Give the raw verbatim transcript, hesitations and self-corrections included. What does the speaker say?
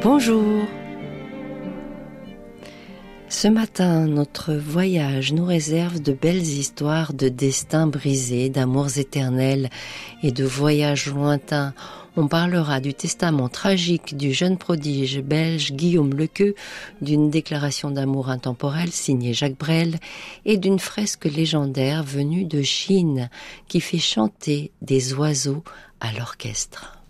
Bonjour. Ce matin, notre voyage nous réserve de belles histoires de destins brisés, d'amours éternels et de voyages lointains. On parlera du testament tragique du jeune prodige belge Guillaume Lequeux, d'une déclaration d'amour intemporelle signée Jacques Brel et d'une fresque légendaire venue de Chine qui fait chanter des oiseaux à l'orchestre.